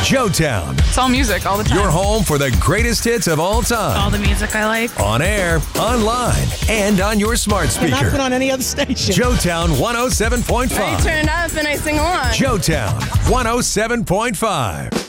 Joetown. It's all music all the time. Your home for the greatest hits of all time. All the music I like. On air, online, and on your smart speaker. Not put on any other station. Joetown 107.5. I turn it up and I sing along. Joetown 107.5.